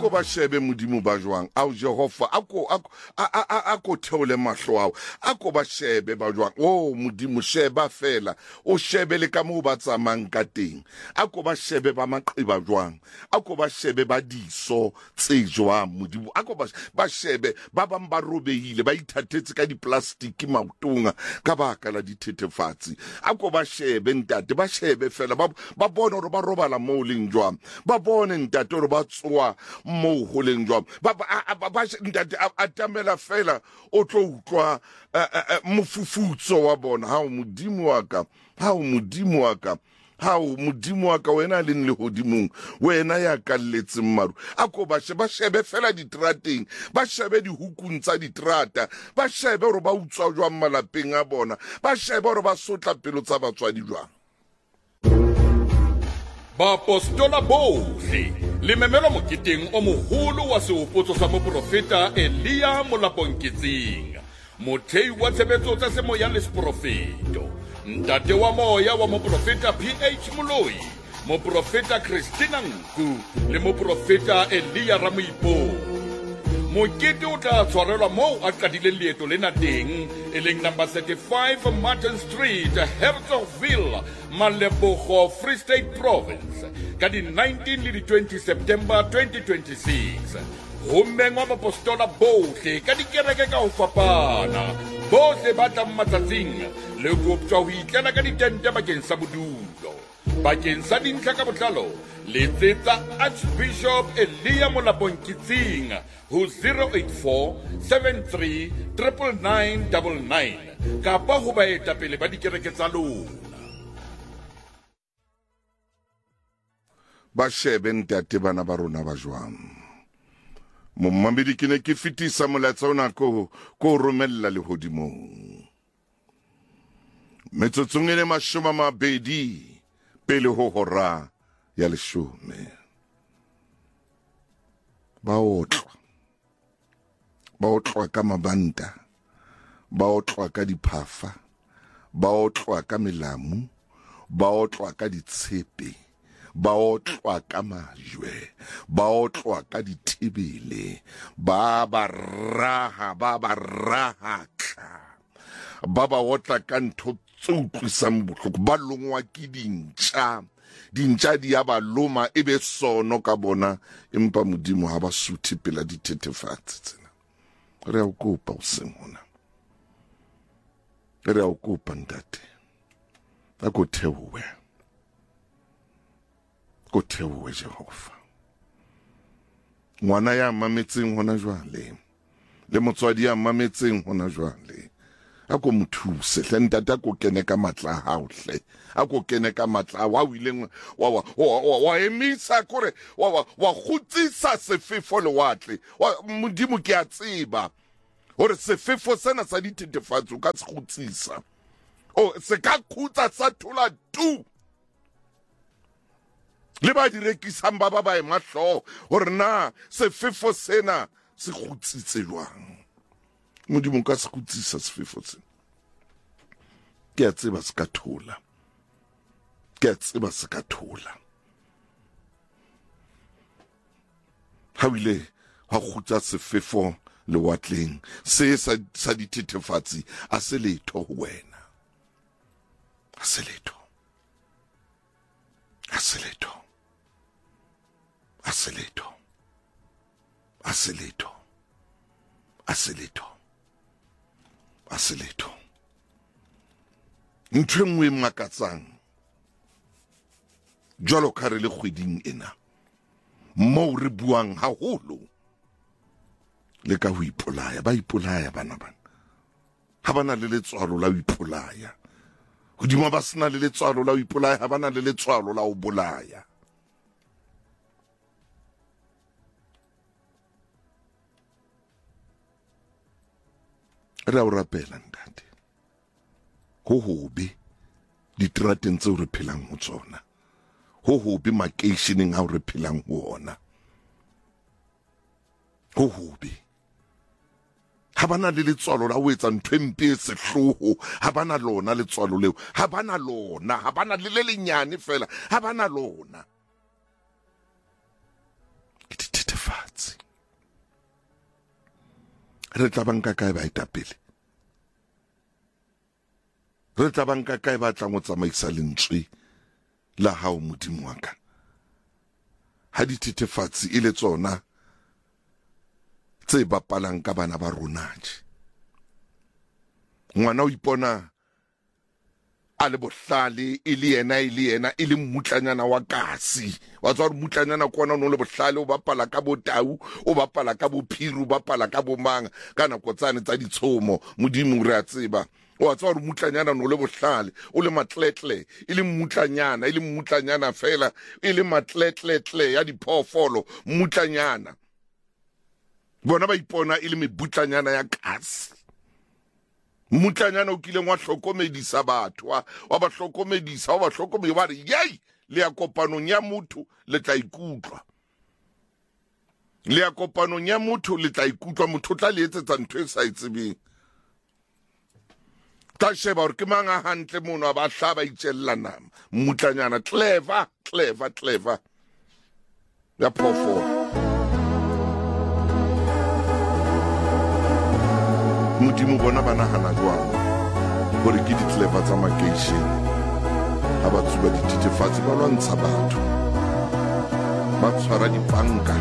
ako ba shebe modimo ba jwang ao Jehova ako theole mahlo ao ako ba shebe ba jwang modimo sheba fela o shebe le ka mo ba tsamang ka teng ako ba shebe ba maqeba jwang ako ba shebe ba diso tse jwang modimo ako ba shebe ba bang ba robehile ba ithatetse ka di-plastic maotonga ka baka la dithethefatsi ako ba shebe ntate ba shebe fela ba bone hore ba robala mo leng jwang ba bone ntate hore ba tsoa mo ho leng jwang ba ntate a tamela fela o tlo utlwa mofufutso wa bona ha modimo wa ka wena le lehodimong wena ya kalletseng maru ako ba shebe fela ditrateng ba shebe dihukung tsa ditrata ba shebe hore ba utswa jwang malapeng a bona ba shebe hore ba sotla pelo tsa batswadi jwang Bapostola bohle le memelo moketeng o moholo wa sehopotso sa moprofeta Elia Molaponketseng mothei wa tshebetso tsa semoya le seprofeto ntate wa moya wa moprofeta PH Moloi moprofeta Christina Nku le moprofeta Elia Ramoipo mokete o tla tshwarelwa moo a qadileng leeto lena teng e leng number 35 Martin Street Herzogsville Malebogo Free State Province ka di 19 le di 20 September 2026 ho mengwa bapostola bohle ka dikereke ka ho fapana bohle ba tlang matsatsing le koptjwa ho itlela ka ditente bakeng sa bodulo bakeng sa dintlha ka botlalo letsetsa Archbishop Elia Molaponketseng ho 084 73 999 kapa ho baetapele ba dikereke tsa lona ba shebe ntate bana ba rona ba jwang mommamedi ke ne ke fetisa molatsa ona ko romella lehodimong metsotsong e le 20 pele ho hora ya 10 ba otlwa ka mabanta ba otlwa ka diphafa ba otlwa ka melamu ba otlwa ka ditshepe ba otlwa ka majwe ba otlwa ka dithebele ba raha ba otla ka ntho tse utlwisang bohloko ba longwa ke dintja di ya ba loma e be sono ka bona empa modimo ha ba suthi pela dithethefatsi tsena re a o kopa o seng hona re a o kopa ntate a ko theowe Jehova ngwana ya mametseng hona jwale le motswadi ya mametseng hona jwale a ko mothuse hle ntate a ko kene ka matla haohle a ko kene ka matla wa ileng wa emisa kore wa khutsisa sefefo le watle modimo ke a tseba hore sefefo sena sa dithethefatsi ka se khutsisa se ka khutsa sa thola tu le ba direkisang ba mahlo hore na sefefo sena se khutsitse jwang modimo ka se khutsisa sefefo sena ke a tseba se ka thola ha ile ha khutsa sefefo le watleng se sa dithethefatsi a se letho ho wena a se letho ntho nngwe makatsang jwalo ka re le kgweding ena moo re buang haholo le ka ho ipolaya ba ipolaya bana ha bana le letswalo la ho ipolaya hodimo ba sena le letswalo la ho ipolaya ha bana le letswalo la ho bolaya re a o rapela ntate ho hobe ditrateng tseo re phelang ho tsona ho hobe makeisheneng ao re phelang ho ona ho hobe ha bana le letswalo la ho etsa ntho empe sehloho ha bana lona letswalo leo ha bana le le lenyane fela ha bana lona ke dithethefatsi re tla banka kae baetapele? Re tla banka kae ba tlang go tsamaisa lentswe la hao Modimo wa ka? Ha dithethefatsi e le tsona tse bapalang ka bana ba rona tje. Ngwana o ipona a le bohlale e le yena e le mmutlanyana wa kasi. Wa tswa re mmutlanyana kwana no le bohlale o bapala ka botau, o bapala ka bophiru, o bapala ka bomanga ka nako tsane tsa ditshomo. Modimo re a tseba. Wa tswa re mmutlanyana no le bohlale o le matletle e le mmutlanyana fela e le matletletle ya diphoofolo mmutlanyana. Bona ba ipona e le mebutlanyana ya kasi. Mmutlanyana o kileng wa hlokomedisa batho wa ba hlokomedisa ba re yei le ya kopanong ya motho le tla ikutlwa. Le ya kopanong ya motho le tla ikutlwa, motho tla le etsetsa ntho e sa itsebeng. Ta sheba hore ke mang a hantle mono a ba hlaba itjella nama. Mmutlanyana clever ya phoofolo. Modimo bona ba nagana jwang gore ke di-clever tsa makeishene ha ba tsuba dithethefatsi ba lwantsha batho, ba tshwara dipanka